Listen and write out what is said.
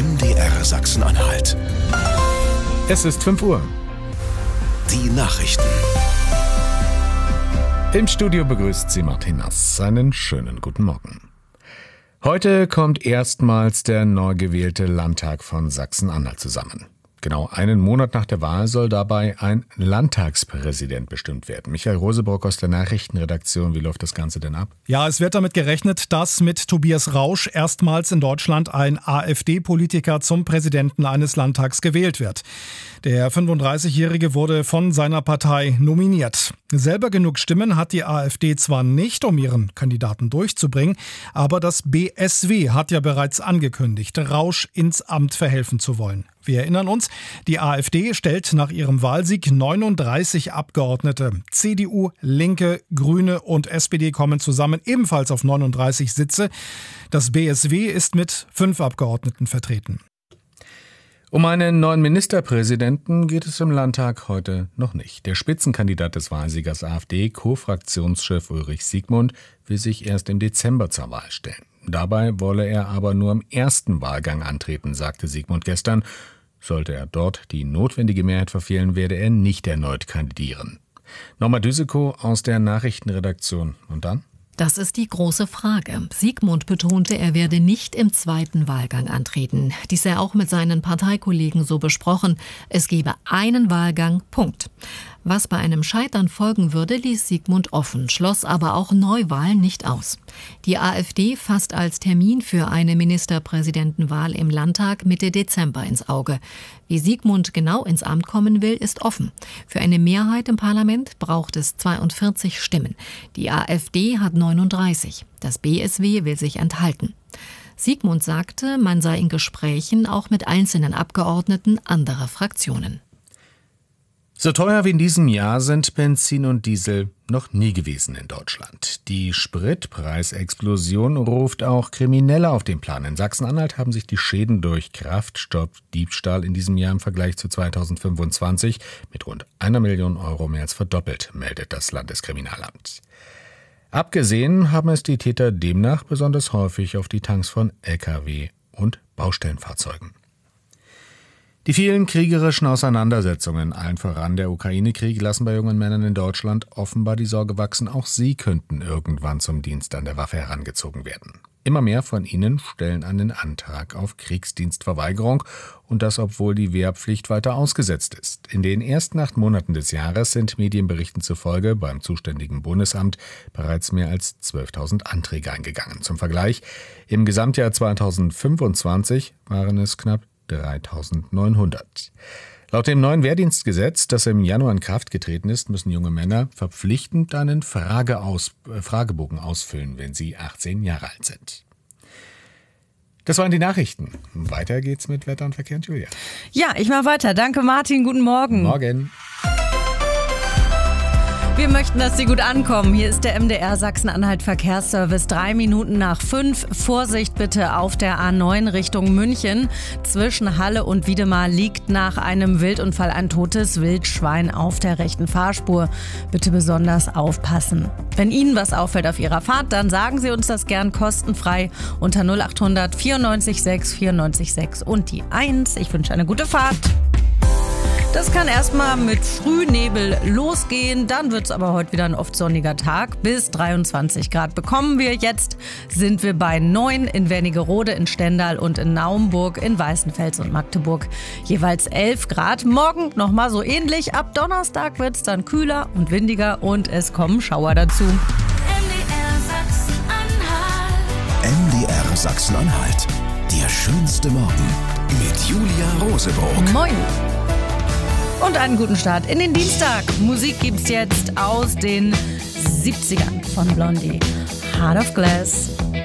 MDR Sachsen-Anhalt. Es ist 5 Uhr. Die Nachrichten. Im Studio begrüßt sie Martin Nass. Einen schönen guten Morgen. Heute kommt erstmals der neu gewählte Landtag von Sachsen-Anhalt zusammen. Genau einen Monat nach der Wahl soll dabei ein Landtagspräsident bestimmt werden. Michael Rosebrock aus der Nachrichtenredaktion, wie läuft das Ganze denn ab? Ja, es wird damit gerechnet, dass mit Tobias Rausch erstmals in Deutschland ein AfD-Politiker zum Präsidenten eines Landtags gewählt wird. Der 35-Jährige wurde von seiner Partei nominiert. Selber genug Stimmen hat die AfD zwar nicht, um ihren Kandidaten durchzubringen, aber das BSW hat ja bereits angekündigt, Rausch ins Amt verhelfen zu wollen. Wir erinnern uns, die AfD stellt nach ihrem Wahlsieg 39 Abgeordnete. CDU, Linke, Grüne und SPD kommen zusammen ebenfalls auf 39 Sitze. Das BSW ist mit 5 Abgeordneten vertreten. Um einen neuen Ministerpräsidenten geht es im Landtag heute noch nicht. Der Spitzenkandidat des Wahlsiegers AfD, Co-Fraktionschef Ulrich Siegmund, will sich erst im Dezember zur Wahl stellen. Dabei wolle er aber nur im ersten Wahlgang antreten, sagte Siegmund gestern. Sollte er dort die notwendige Mehrheit verfehlen, werde er nicht erneut kandidieren. Norma Düsekow aus der Nachrichtenredaktion. Und dann? Das ist die große Frage. Siegmund betonte, er werde nicht im zweiten Wahlgang antreten. Dies sei auch mit seinen Parteikollegen so besprochen. Es gebe einen Wahlgang, Punkt. Was bei einem Scheitern folgen würde, ließ Siegmund offen, schloss aber auch Neuwahlen nicht aus. Die AfD fasst als Termin für eine Ministerpräsidentenwahl im Landtag Mitte Dezember ins Auge. Wie Siegmund genau ins Amt kommen will, ist offen. Für eine Mehrheit im Parlament braucht es 42 Stimmen. Die AfD hat 39. Das BSW will sich enthalten. Siegmund sagte, man sei in Gesprächen auch mit einzelnen Abgeordneten anderer Fraktionen. So teuer wie in diesem Jahr sind Benzin und Diesel noch nie gewesen in Deutschland. Die Spritpreisexplosion ruft auch Kriminelle auf den Plan. In Sachsen-Anhalt haben sich die Schäden durch Kraftstoffdiebstahl in diesem Jahr im Vergleich zu 2025 mit rund 1 Million Euro mehr als verdoppelt, meldet das Landeskriminalamt. Abgesehen haben es die Täter demnach besonders häufig auf die Tanks von Lkw und Baustellenfahrzeugen. Die vielen kriegerischen Auseinandersetzungen, allen voran der Ukraine-Krieg, lassen bei jungen Männern in Deutschland offenbar die Sorge wachsen, auch sie könnten irgendwann zum Dienst an der Waffe herangezogen werden. Immer mehr von ihnen stellen einen Antrag auf Kriegsdienstverweigerung und das, obwohl die Wehrpflicht weiter ausgesetzt ist. In den ersten 8 Monaten des Jahres sind Medienberichten zufolge beim zuständigen Bundesamt bereits mehr als 12.000 Anträge eingegangen. Zum Vergleich, im Gesamtjahr 2025 waren es knapp 3.900. Laut dem neuen Wehrdienstgesetz, das im Januar in Kraft getreten ist, müssen junge Männer verpflichtend einen Fragebogen ausfüllen, wenn sie 18 Jahre alt sind. Das waren die Nachrichten. Weiter geht's mit Wetter und Verkehr und Julia. Ja, ich mache weiter. Danke Martin, guten Morgen. Morgen. Wir möchten, dass Sie gut ankommen. Hier ist der MDR Sachsen-Anhalt Verkehrsservice. 3 Minuten nach 5. Vorsicht bitte auf der A9 Richtung München. Zwischen Halle und Wiedemar liegt nach einem Wildunfall ein totes Wildschwein auf der rechten Fahrspur. Bitte besonders aufpassen. Wenn Ihnen was auffällt auf Ihrer Fahrt, dann sagen Sie uns das gern kostenfrei unter 0800 94 6 94 6 und die 1. Ich wünsche eine gute Fahrt. Das kann erstmal mit Frühnebel losgehen, dann wird es aber heute wieder ein oft sonniger Tag. Bis 23 Grad bekommen wir. Jetzt sind wir bei 9 in Wernigerode, in Stendal und in Naumburg, in Weißenfels und Magdeburg. Jeweils 11 Grad. Morgen nochmal so ähnlich. Ab Donnerstag wird es dann kühler und windiger und es kommen Schauer dazu. MDR Sachsen-Anhalt. Der schönste Morgen mit Julia Rosebrock. Moin. Und einen guten Start in den Dienstag. Musik gibt's jetzt aus den 70ern von Blondie. Heart of Glass.